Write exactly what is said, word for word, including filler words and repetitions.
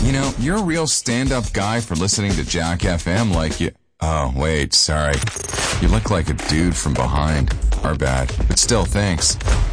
You know, you're a real stand-up guy for listening to Jack F M like you... Oh, wait, sorry. You look like a dude from behind. Our bad. But still, thanks.